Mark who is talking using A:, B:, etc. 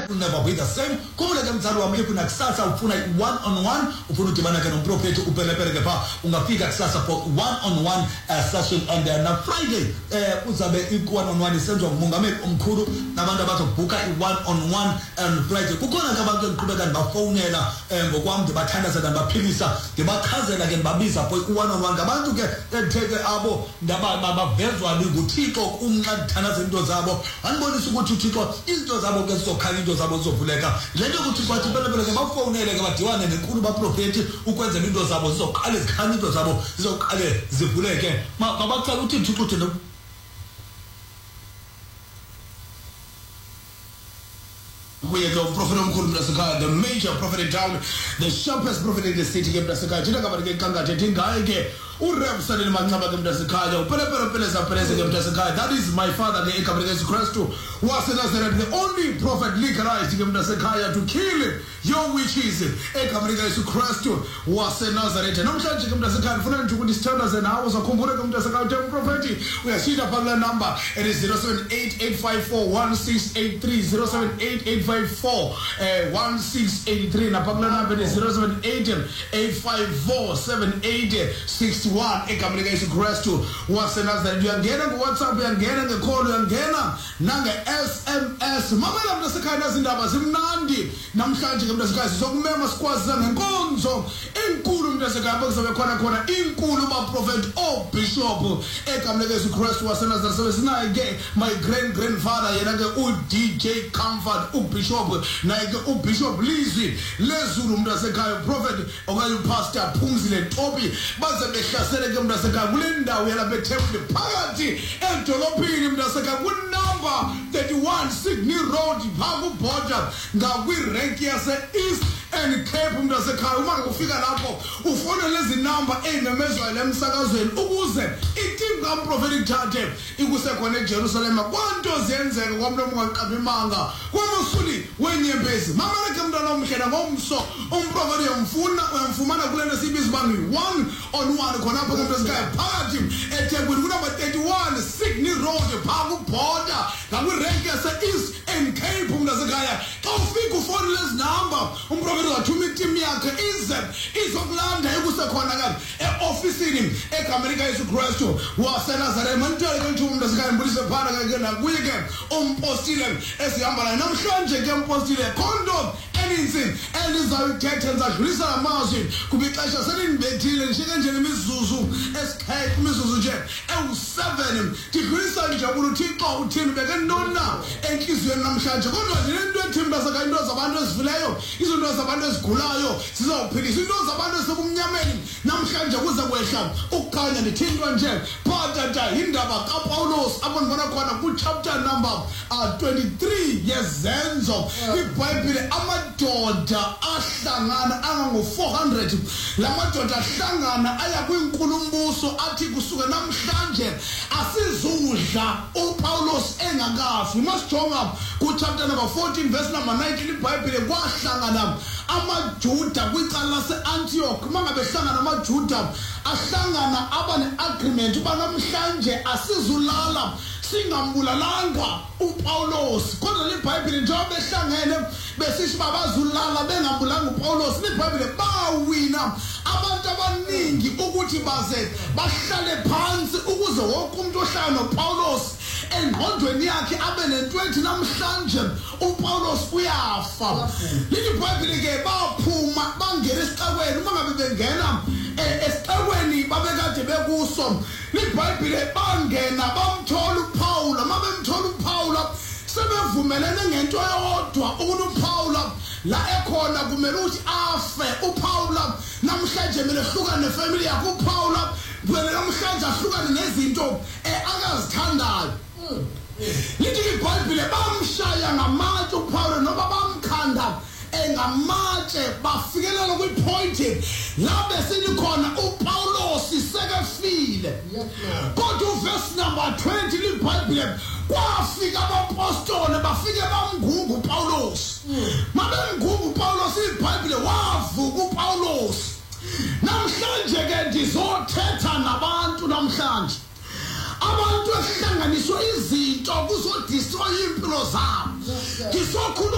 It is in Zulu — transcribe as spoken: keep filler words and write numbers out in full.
A: life will never be the same. Kumule ke mzali wami if unakusasa ufuna one on one, ufuna udibana ke nomprofeti upelepele ke pha ungafika kusasa for one on one uh, session on there. Na Friday eh uzabe i-one on one isenzwa ngumongameli omkhulu nabantu abazobhuka i-one on one on Friday. Kukhona ke abantu engiqhubeka ndibafonela eh ngokwami ndibathandaza ndibaphilisa ndibachazela ke ndibabiza for i-one on one ngabantu ke etheke abo ndabavezwa nguThixo umnxa ndithandaza into zabo andibonisa ukuthi uThixo izinto zabo ke zizokhanya into zabo zizovuleka lento ukuthi kwathi belepele ke bafonele ke badiwane nenkulu baprofeti ukwenzela into zabo zizoqale zikhanya into zabo zizoqale zivuleke mabacela uthi uThixo uthi we go prophet omkhulu mntasekhaya, the major prophet in town, the sharpest prophet in the city ke mntasekhaya. Thina ngaba ke kangathi thi ngaye ke uRev Salile Manxaba ke mntasekhaya upelepele peleza peleza ke mntasekhaya. That is my father ke igama likaJesu Kristu waseNazareth, the only prophet legalized ke mntasekhaya to kill your witches igama likaJesu Kristu waseNazareth. Namhlanje ke mntasekhaya ngifuna nje ukuthi sithandaze nawe uzakhumbula ke mntasekhaya uthi umprofeti uyashida phala number it is zero seven eight eight five four one six eight three zero seven eight eight five four one six eight three na phala number is zero seven eight eight five four seven eight six one igama likaJesu Kristu waseNazareth. Uyangena ku WhatsApp, uyangena nge call, uyangena nange S M S. Mamela mntasekhaya nazindaba zimnandi namhlanje ke mntasekhaya sizokumema sikwaziza ngenkonzo enkulu mntasekhaya kuzobe khona khona inkulu ba prophet o bishop igama likaJesu Kristu waseNazareth. So sinaye ke my grand grandfather yena ke u D J Comfort u bishop naye ke u bishop Lizwi lezulu mntasekhaya prophet okanye pastor Phumzile Topi baze behlasele ke mntasekhaya kule ndawo yalapha eThekwini phakathi edolophini mntasekhaya ku number thirty-one Sydney Road phaku border ngakwi rank yase East and Cape mntasekhaya. Uma ufika lapho ufona lezi number enemezwa lemsakazweni ukuze iteam ka prophetic thathe ikuse khona eJerusalem kwanto ziyenzeka kwamlomo ngaqapha imanga kwamusuli wenyembezi. Mama ke mntwana omhlena ngomso umprofeti yamfuna uyamfumana kulento sibiza bangi one on one khona apha ke mntasekhaya phakathi eThekwini ku number thirty-one Sydney Road phaku border ngakwi rank yase East and Cape mntasekhaya. Xa ufika ufona lezi number umprofeti wathuma iteam yakhe ize izokulanda ekusekhona ke eofisini egama likaJesu Kristu waseNazareth. Mantele ke ntu mntasekhaya mbulise phana ke nakuye ke umpostile esihamba naye namhlanje ke umpostile khonto eninzi elizayithetha nzadlulisa amazwi kuba ixesha selindibethile nje nje imizuzu esikhaye imizuzu nje ewu seven tidlulisa njabula uThixo uthini beke ntona enhlizweni namhlanje kodwa nje lento ethi mntasekhaya into zabantu ezifileyo izinto zabantu ezigulayo sizophilisa into zabantu esekumnyameni namhlanje kuze kwehla ukukhanya ndithintwa nje phatata indaba kaPaulos apho ndibona khona ku chapter number uh, twenty-three yezenzo iBhayibhile amadoda ahlangana angango four hundred lamadoda ahlangana aya kwinkulumbuso athi kusuka namhlanje asizudla uPaulos engakafi. Masijonga ku chapter number fourteen verse number nineteen iBhayibhile kwahlangana amaJuda kwicala lase-Antioch. Mangabe hlangana amaJuda ahlangana abane agreement uba namhlanje asizulala singambulalanga uPaulos. Kodwa iBhayibhile njengoba behlangene besithi babazulala bengambulanga uPaulos iBhayibhile bawina abantu abaningi ukuthi baze bahlale phansi ukuze wonke umuntu ohlala noPaulos engqondweni yakhe abe nentwenthi namhlanje uPaulos uyafa. Leli iBhayibhile ke baphuma bangena esixekweni. Uma ngabe bengena esixekweni babekade bekuso iBhayibhile bangena bamthola uPaul. Uma bemthola uPaul sebevumelene ngento eyodwa ukuthi uPaul la ekhona kumele ukuthi afe. uPaul namhlanje kumele hlukane nefamily yakhe. uPaul kumele namhlanje ahlukane nezinto akazithandayo. Lithi iBhayibhile bamshaya ngamatshe uPaul noba bamkhanda engamatshe bafikelela kwipoint la besithi khona uPaulos sekefile. Kodwa uverse number twenty iBhayibhile kwafika abapostoli bafike bamngungu uPaulos. Mabemngungu uPaulos iBhayibhile wavuka uPaulos. Namhlanje ke ndizothetha nabantu namhlanje abantu ehlanganiswa izinto kuzodestroy impilo zabo.